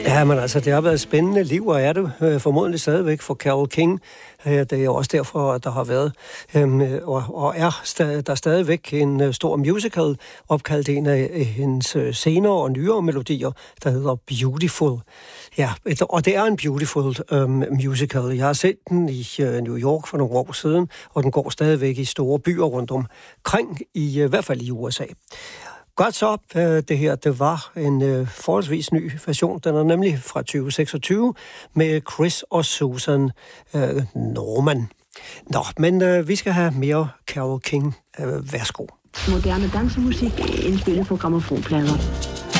Ja, men altså, det har været et spændende liv, og er det formodentlig stadigvæk for Carole King. Det er jo også derfor, at der har været, og er der stadigvæk en stor musical, opkaldt en af hendes senere og nyere melodier, der hedder Beautiful. Ja, og det er en beautiful musical. Jeg har set den i New York for nogle år siden, og den går stadigvæk i store byer rundt omkring, i hvert fald i USA. Godt så, det her, det var en forholdsvis ny version. Den er nemlig fra 2026 med Chris og Susan Norman. Nå, men vi skal have mere Carole King. Værsgo. Moderne dansemusik indspillet på grammofonplader.